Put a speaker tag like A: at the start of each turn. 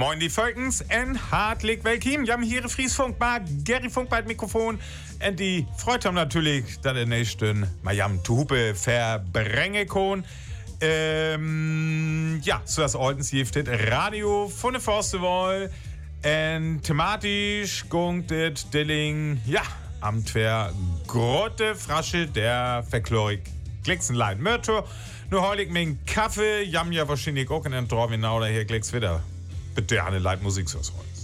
A: Moin die Völkens en hartelijk welkom. Jam hier Friesfunk bei Gary Funk bei Mikrofon. Und die freut haben natürlich, dass der nächsten Majam Tuhupe verbringen kann. Ja, so das Oldens giftet Radio von der Festival. Und thematisch gungt das Dilling, ja, am Twer grotte Frasche der Verklorik Glixenlein Mörto. Nur hol ich mir Kaffee, jam ja wahrscheinlich auch in den Traum genau daher Glix wieder. Bitte eine Leitmusik so.